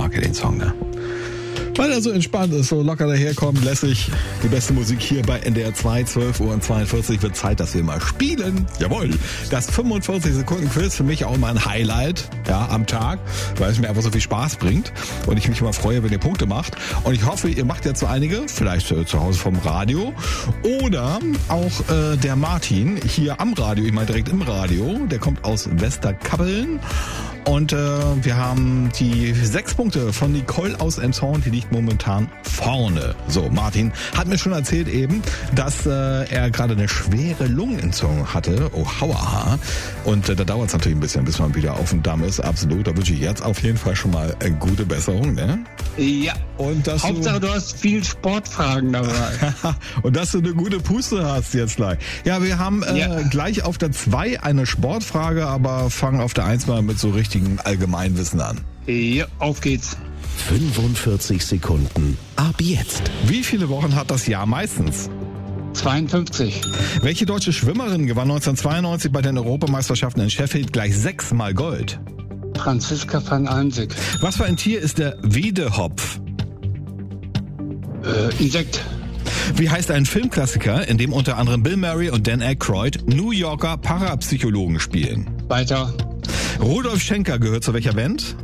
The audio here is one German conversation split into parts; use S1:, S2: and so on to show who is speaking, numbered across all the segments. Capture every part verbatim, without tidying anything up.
S1: mag ja den Song, ne? Weil er so entspannt ist, so locker daherkommt, lässig. Die beste Musik hier bei N D R zwei, zwölf Uhr zweiundvierzig. Wird Zeit, dass wir mal spielen. Jawohl. Das fünfundvierzig Sekunden Quiz, für mich auch immer ein Highlight, ja, am Tag, weil es mir einfach so viel Spaß bringt und ich mich immer freue, wenn ihr Punkte macht. Und ich hoffe, ihr macht jetzt so einige, vielleicht äh, zu Hause vom Radio oder auch äh, der Martin hier am Radio, ich meine direkt im Radio, der kommt aus Westerkappeln. Und äh, wir haben die sechs Punkte von Nicole aus Emshorn, die liegt momentan vorne. So, Martin hat mir schon erzählt eben, dass äh, er gerade eine schwere Lungenentzündung hatte. Oh, hauaha. Und äh, da dauert es natürlich ein bisschen, bis man wieder auf dem Damm ist. Absolut. Da wünsche ich jetzt auf jeden Fall schon mal eine gute Besserung, ne?
S2: Ja.
S1: Und dass
S2: Hauptsache,
S1: du,
S2: du hast viel Sportfragen dabei.
S1: und dass du eine gute Puste hast jetzt gleich. Ja, wir haben äh, ja. gleich auf der zwei eine Sportfrage, aber fangen auf der eins mal mit so richtig Allgemeinwissen an.
S2: Ja, auf geht's.
S3: fünfundvierzig Sekunden ab jetzt.
S1: Wie viele Wochen hat das Jahr meistens?
S2: zweiundfünfzig.
S1: Welche deutsche Schwimmerin gewann neunzehnhundertzweiundneunzig bei den Europameisterschaften in Sheffield gleich sechsmal Gold?
S2: Franziska van Almsick.
S1: Was für ein Tier ist der Wiedehopf?
S2: Äh, Insekt.
S1: Wie heißt ein Filmklassiker, in dem unter anderem Bill Murray und Dan Aykroyd New Yorker Parapsychologen spielen?
S2: Weiter.
S1: Rudolf Schenker gehört zu welcher Band?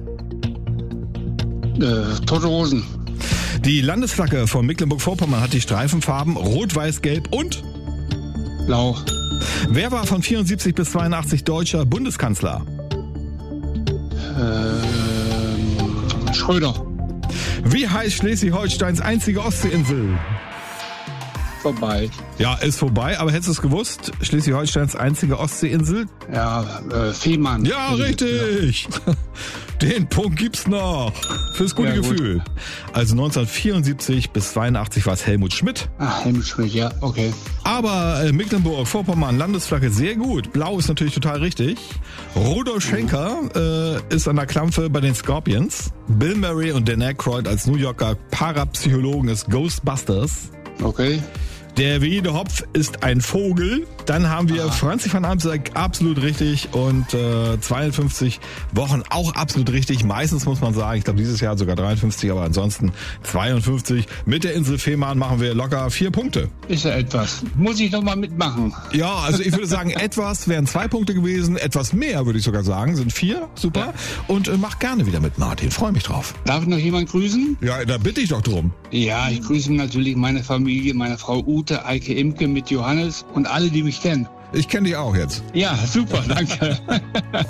S2: Äh, Tote Hosen.
S1: Die Landesflagge von Mecklenburg-Vorpommern hat die Streifenfarben Rot, Weiß, Gelb und
S2: Blau.
S1: Wer war von vierundsiebzig bis zweiundachtzig deutscher Bundeskanzler?
S2: Äh, Schröder.
S1: Wie heißt Schleswig-Holsteins einzige Ostseeinsel?
S2: Vorbei.
S1: Ja, ist vorbei, aber hättest du es gewusst? Schleswig-Holsteins einzige Ostseeinsel?
S2: Ja, äh, Fehmarn.
S1: Ja, richtig. Ja. Den Punkt gibt's noch. Fürs gute ja, Gefühl. Gut. Also neunzehnhundertvierundsiebzig bis zweiundachtzig war es Helmut Schmidt.
S2: Ach, Helmut Schmidt, ja, okay.
S1: Aber äh, Mecklenburg-Vorpommern, Landesflagge, sehr gut. Blau ist natürlich total richtig. Rudolf Schenker äh, ist an der Klampfe bei den Scorpions. Bill Murray und Dan Aykroyd als New Yorker Parapsychologen ist Ghostbusters.
S2: Okay.
S1: Der Wiedehopf ist ein Vogel. Dann haben wir Aha. Franzi van Almsick, absolut richtig. Und äh, zweiundfünfzig Wochen auch absolut richtig. Meistens muss man sagen, ich glaube dieses Jahr sogar dreiundfünfzig, aber ansonsten zweiundfünfzig. Mit der Insel Fehmarn machen wir locker vier Punkte.
S2: Ist ja etwas. Muss ich doch mal mitmachen.
S1: Ja, also ich würde sagen, etwas wären zwei Punkte gewesen. Etwas mehr würde ich sogar sagen, sind vier. Super. Ja. Und äh, mach gerne wieder mit, Martin. Freue mich drauf.
S2: Darf noch jemand grüßen?
S1: Ja, da bitte ich doch drum.
S2: Ja, ich grüße natürlich meine Familie, meine Frau Ute, Eike Imke mit Johannes und alle, die mich kennen.
S1: Ich kenne dich auch jetzt.
S2: Ja, super, danke.